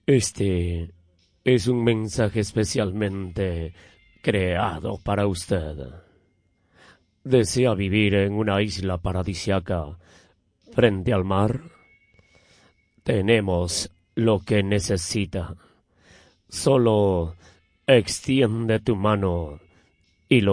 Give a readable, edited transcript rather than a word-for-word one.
Este es un mensaje especialmente creado para usted. ¿Desea vivir en una isla paradisiaca frente al mar? Tenemos lo que necesita. Solo extiende tu mano